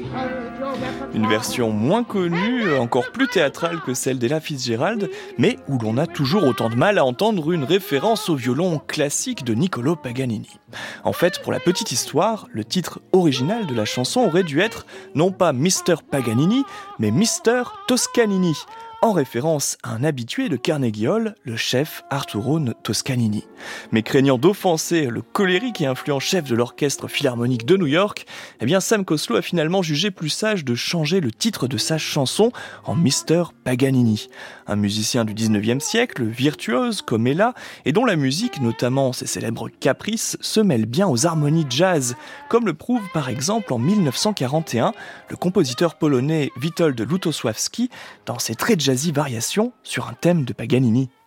Une version moins connue, encore plus théâtrale que celle d'Ella Fitzgerald, mais où l'on a toujours autant de mal à entendre une référence au violon classique de Niccolò Paganini. En fait, pour la petite histoire, le titre original de la chanson aurait dû être non pas Mr. Paganini, mais Mr. Toscanini, en référence à un habitué de Carnegie Hall, le chef Arturo Toscanini. Mais craignant d'offenser le colérique et influent chef de l'orchestre philharmonique de New York, Sam Khosla a finalement jugé plus sage de changer le titre de sa chanson en Mr. Paganini. Un musicien du 19e siècle, virtuose comme Ella, et dont la musique, notamment ses célèbres caprices, se mêle bien aux harmonies jazz, comme le prouve par exemple en 1941 le compositeur polonais Witold Lutosławski dans ses très jazzy variations sur un thème de Paganini.